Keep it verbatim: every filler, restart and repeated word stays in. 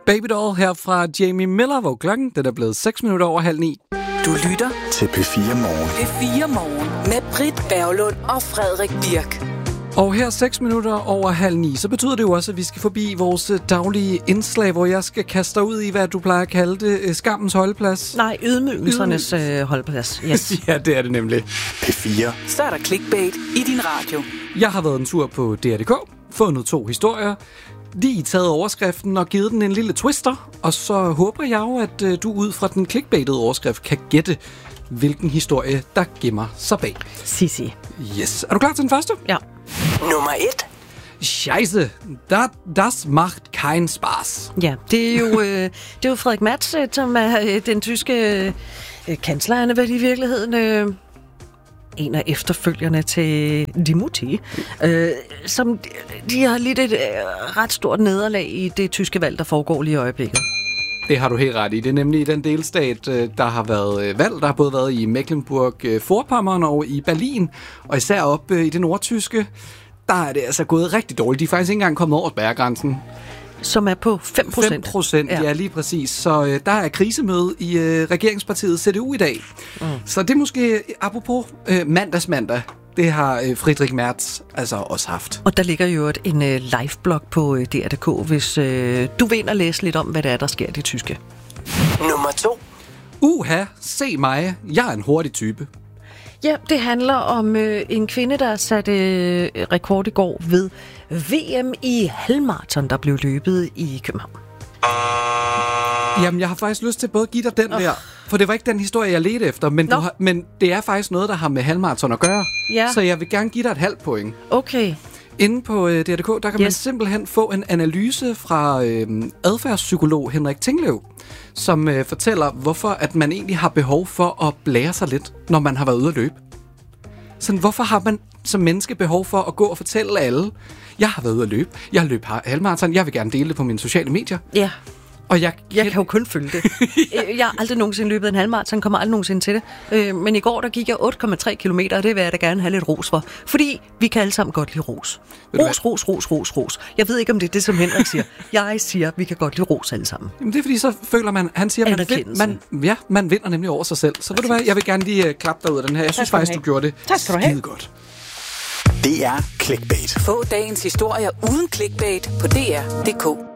Baby Doll her fra Jamie Miller, hvor klokken den er blevet seks minutter over halv ni. Du lytter til P fire Morgen. P fire Morgen med Britt Berglund og Frederik Birk. Og her seks minutter over halv ni, så betyder det jo også, at vi skal forbi vores daglige indslag, hvor jeg skal kaste dig ud i, hvad du plejer at kalde det, skammens holdeplads. Nej, ydmygelsernes øh, holdeplads. Yes. Ja, det er det nemlig. P fire. Så er der clickbait i din radio. Jeg har været en tur på D R punktum d k, fundet to historier, lige taget overskriften og givet den en lille twister, og så håber jeg jo, at øh, du ud fra den clickbaitede overskrift kan gætte, hvilken historie, der gemmer sig bag. Sissi. Yes. Er du klar til den første? Ja. Nummer et. Scheisse, da, das macht kein Spaß. Ja, det er jo, øh, det er jo Frederik Merz, som er øh, den tyske øh, kansler, han er vel i virkeligheden øh, en af efterfølgerne til Dimutti, øh, som de har lidt et øh, ret stort nederlag i det tyske valg, der foregår lige i øjeblikket. Det har du helt ret i. Det er nemlig i den delstat, der har været valg. Der har både været i Mecklenburg-Vorpommern og i Berlin, og især op i det nordtyske, der er det altså gået rigtig dårligt. De er faktisk ikke engang kommet over spærregrænsen. Som er på fem procent. fem procent, ja. ja, lige præcis. Så øh, der er krisemøde i øh, regeringspartiet C D U i dag. Mm. Så det er måske, apropos øh, mandagsmandag, det har øh, Friedrich Merz altså også haft. Og der ligger jo en øh, live-blog på øh, D R punktum d k, hvis øh, du vil ind og læse lidt om, hvad det er, der sker i det tyske. Nummer to. Uha, se mig. Jeg er en hurtig type. Ja, det handler om øh, en kvinde, der satte øh, rekord i går ved V M i halvmaraton, der blev løbet i København. Jamen, jeg har faktisk lyst til både at give dig den oh. der, for det var ikke den historie, jeg ledte efter, men, du har, men det er faktisk noget, der har med halvmaraton at gøre. Ja. Så jeg vil gerne give dig et halvt point. Okay. Inde på øh, D R punktum d k, der kan yes. man simpelthen få en analyse fra øh, adfærdspsykolog Henrik Tinglev, som øh, fortæller, hvorfor at man egentlig har behov for at blære sig lidt, når man har været ude at løbe. Sådan, hvorfor har man som menneske behov for at gå og fortælle alle, jeg har været ude at løbe, jeg har løbet halvmaraton, jeg vil gerne dele det på mine sociale medier. Ja. Og jeg, jeg kan jo kun følge det. ja. Jeg har aldrig nogensinde løbet en halvmaraton, kommer aldrig nogensinde til det. Øh, men i går, der gik jeg otte komma tre kilometer, og det vil jeg da gerne have lidt ros for. Fordi vi kan alle sammen godt lide ros. Ros, ros, ros, ros, ros. Jeg ved ikke, om det er det, som Henrik siger. Jeg siger, vi kan godt lide ros alle sammen. Jamen, det er fordi, så føler man, han siger, man, vind, man, ja, man vinder nemlig over sig selv. Så ved du hvad, jeg vil gerne lige uh, klappe dig ud af den her. Jeg synes faktisk, du gjorde det tak skal du have. godt. Det er clickbait. Få dagens historier uden clickbait på D R punktum d k.